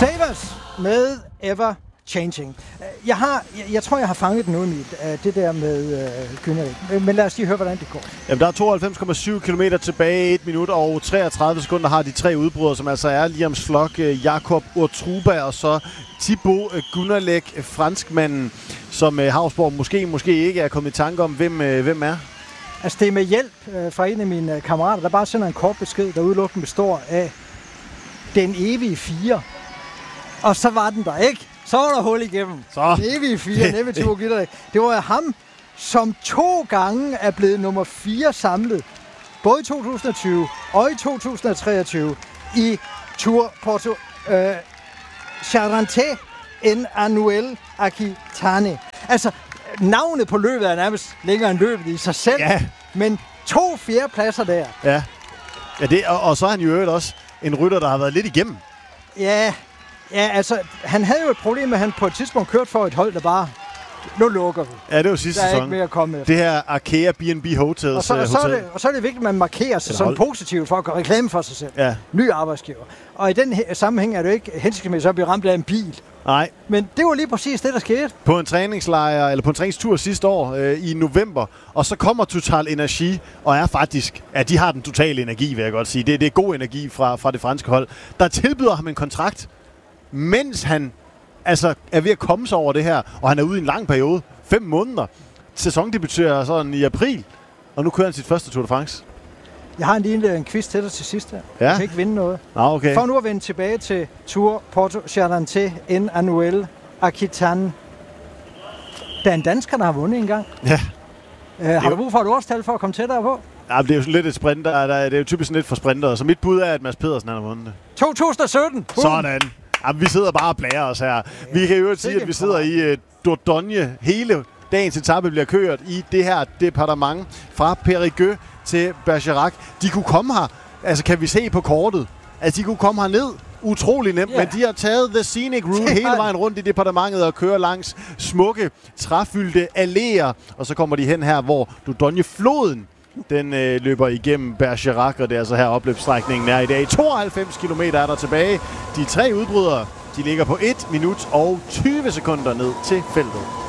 Savers med Ever Changing. Jeg tror, jeg har fanget den ud af det der med Günnerich. Men lad os lige høre, hvordan det går. Jamen, der er 92,7 km tilbage, 1 minut og 33 sekunder har de tre udbrydere, som altså er Liam Slock, Jakob Urtruba og så Thibaut Günnerich, franskmanden, som Hausborg måske ikke er kommet i tanke om, hvem er. Altså, det er med hjælp fra en af mine kammerater, der bare sender en kort besked, der udelukkende består af den evige 4. Og så var den der ikke. Så var der hul igennem. Så. Den evige 4, nemlig Thibaut Günnerich. Det var ham, som 2 gange er blevet nummer 4 samlet. Både i 2020 og i 2023 i Tour Porto Charente en Annuel Aquitane. Altså, navnet på løbet er nærmest længere end løbet i sig selv. Ja. Men 2 fjerdepladser der. Ja, det, og så er han jo øvrigt også en rytter, der har været lidt igennem. Ja, altså, han havde jo et problem med, at han på et tidspunkt kørte for et hold, der bare, nu lukker vi. Ja, det var sidste sæson. Der er ikke mere at komme efter. Det her Arkea B&B Hotels og så er det vigtigt, at man markerer sig sådan positivt for at gøre reklame for sig selv. Ja. Ny arbejdsgiver. Og i den sammenhæng er det jo ikke hensigtsmæssigt at blive ramt af en bil. Nej. Men det var lige præcis det, der skete. På en træningslejr, eller på en træningstur sidste år i november, og så kommer Total Energi, og er faktisk, de har den totale energi, vil jeg godt sige. Det er god energi fra det franske hold. Der tilbyder ham en kontrakt, mens han altså er ved at komme sig over det her, og han er ude i en lang periode, 5 måneder. Sæsondebuterer sådan i april, og nu kører han sit første Tour de France. Jeg har en quiz til dig til sidst her. Ja. Jeg kan ikke vinde noget. Okay. For nu at vende tilbage til Tour Porto Charente en Annuel Aquitane. Der er en dansker, der har vundet en gang. Ja. Har du brug for et årstal for at komme tættere på? Ja, det er jo lidt et sprinter. Det er jo typisk lidt for sprinter. Så mit bud er, at Mads Pedersen har vundet det. 2017! Sådan. Jamen, vi sidder bare og blærer os her. Ja, vi kan jo sige, at vi sidder i Dordogne. Hele dagens etape bliver kørt i det her departement fra Périgueux til Bergerac. De kunne komme her, altså kan vi se på kortet, altså de kunne komme her ned utrolig nemt, men de har taget The Scenic Route hele vejen rundt i departementet og kører langs smukke, træfyldte alléer, og så kommer de hen her, hvor Dordogne-floden den løber igennem Bergerac, og det er altså her opløbsstrækningen er i dag. 92 km er der tilbage. De tre udbrydere, de ligger på 1 minut og 20 sekunder ned til feltet.